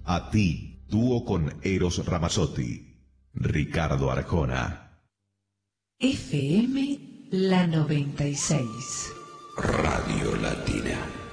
A ti, dúo con Eros Ramazzotti. Ricardo Arjona. FM La 96. Radio Latina.